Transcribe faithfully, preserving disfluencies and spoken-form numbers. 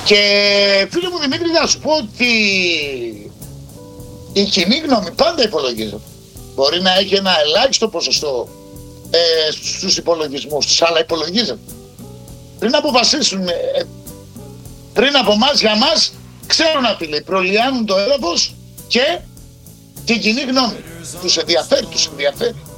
Και φίλε μου Δημήτρη, να σου πω ότι η κοινή γνώμη πάντα υπολογίζεται. Μπορεί να έχει ένα ελάχιστο ποσοστό ε, στους υπολογισμούς τους, αλλά υπολογίζεται. Πριν αποφασίσουν, ε, πριν από εμάς, για μας, ξέρουν φίλε, προλιάνουν το έδαφος και την κοινή γνώμη. Τους ενδιαφέρει, τους ενδιαφέρει.